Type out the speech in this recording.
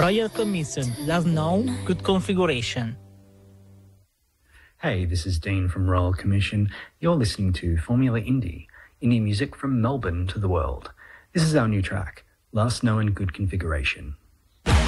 Royal Commission, Last Known, Good Configuration. Hey, this is Dean from Royal Commission. You're listening to Formula Indie, indie music from Melbourne to the world. This is our new track, Last Known Good Configuration.